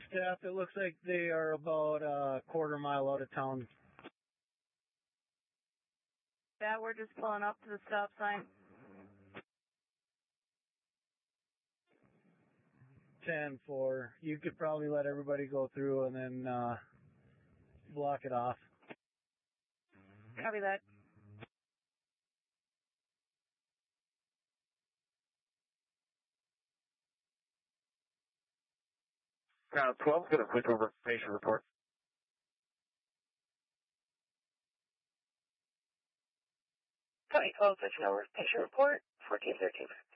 Staff, it looks like they are about a quarter mile out of town. Yeah, we're just pulling up to the stop sign. 10-4. You could probably let everybody go through and then block it off. Copy that. Ground 12, got a quick information report. County 12, switching over. Patient report, 1413.